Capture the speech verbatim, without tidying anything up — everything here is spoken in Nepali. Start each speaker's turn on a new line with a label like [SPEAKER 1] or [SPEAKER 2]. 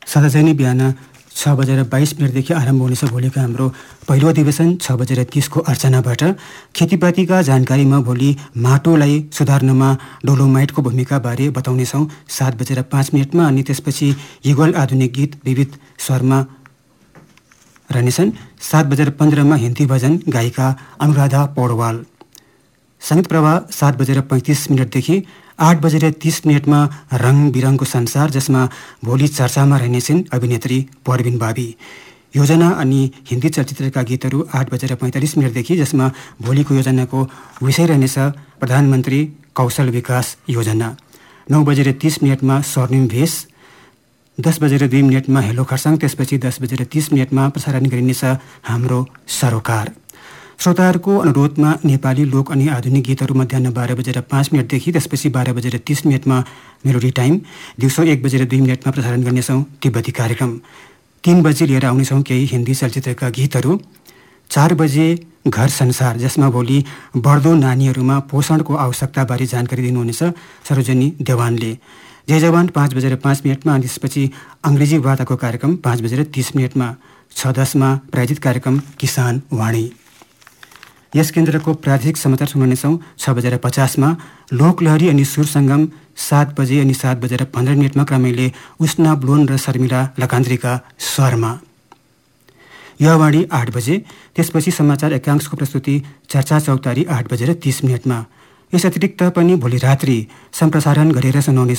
[SPEAKER 1] सधैँ नै बिहान छ बजेर बाइस मिनटदेखि आरम्भ हुनेछ भोलिको हाम्रो पहिलो अधिवेशन छ बजेर तिसको अर्चनाबाट। खेतीपातीका जानकारीमा भोलि माटोलाई सुधार्नमा डोलोमाइटको भूमिकाबारे बताउनेछौँ सात बजेर पाँच मिनटमा। अनि त्यसपछि युगल आधुनिक गीत विविध स्वरमा रहनेछन्। सात बजेर पन्ध्रमा हिन्दी भजन गायिका अनुराधा पौडवाल। सङ्गीत प्रवाह सात बजेर पैँतिस मिनटदेखि आठ बजेर तिस मिनटमा रङ बिरङको संसार, जसमा भोलि चर्चामा रहनेछन् अभिनेत्री परबिन बाबी। योजना अनि हिन्दी चलचित्रका गीतहरू आठ बजेर पैँतालिस मिनटदेखि, जसमा भोलिको योजनाको विषय रहनेछ प्रधानमन्त्री कौशल विकास योजना। नौ बजेर तिस मिनटमा स्वर्णिम भेष। दस बजेर दुई मिनटमा हेलो खरसाङ। त्यसपछि दस बजेर तिस मिनटमा प्रसारण गरिनेछ हाम्रो सरोकार। श्रोताहरूको अनुरोधमा नेपाली लोक अनि आधुनिक गीतहरू मध्याह बाह्र बजेर पाँच मिनटदेखि, त्यसपछि बाह्र बजेर तिस मिनटमा मेलोडी टाइम। दिउँसो एक बजेर दुई मिनटमा प्रसारण गर्नेछौँ तिब्बती कार्यक्रम। तीन बजे लिएर आउनेछौँ केही हिन्दी चलचित्रका गीतहरू। चार बजे घर संसार, जसमा भोलि बढ्दो नानीहरूमा पोषणको आवश्यकताबारे जानकारी दिनुहुनेछ सरोजनी देवानले। जय जवान पाँच बजेर पाँच मिनटमा। अनि त्यसपछि अङ्ग्रेजी वार्ताको कार्यक्रम पाँच बजेर तिस मिनटमा। छ दसमा प्रायोजित कार्यक्रम किसान वाणी। यस केन्द्रको प्रादेशिक समाचार सुनाउनेछौँ छ बजेर पचासमा। लोकलहरी अनि सुर सङ्गम सात बजे अनि सात बजेर पन्ध्र मिनटमा क्रमैले उष्णा ब्लोन र शर्मिला लकान्द्रीका स्वरमा। युवावाणी आठ बजे। त्यसपछि समाचार एकांशको प्रस्तुति चर्चा चौतारी आठ बजेर तिस मिनटमा। यस अतिरिक्त पनि भोलि रात्रि सम्प्रसारण गरेर सुनाउने